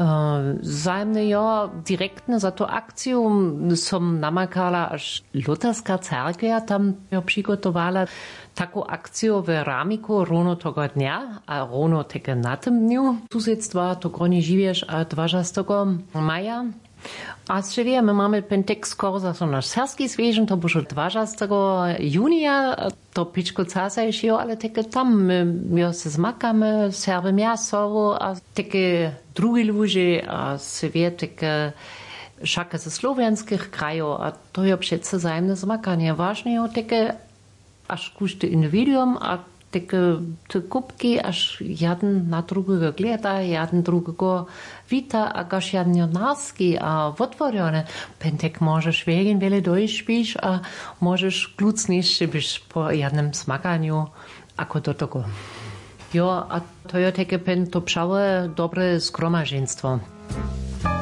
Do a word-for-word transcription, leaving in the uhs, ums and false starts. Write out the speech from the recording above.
Zajemne jo direktne za to akciju som namakala až Lutherská cerkvia, tam jo přigotovala taką akciju w Ramiku rovno tego dnia, a rovno teke na tym dniu susedstva, to groni živieš a dvažastego maja. A še vie, my máme pentek skoro za so naš serský svežen, to božo dvažastego junia, to pičko casajšieho, ale teke tam my, my se zmakame, serve miasovo a teke drugi luži a se vie teke šake ze slovenských krajov a to je přece zájemné zmakanie. Vážne je teke až kušte individuum a takie te kubki, aż jeden na drugiego gleda, jeden drugiego wita, a gaż jeden jonarski, a otworione. Pentek możesz wegen wiele dojśpisz, a możesz klucniejszy byś po jednym smakaniu, ako do tego. Jo, a to je takie pen to przałe dobre zgromaženstvo.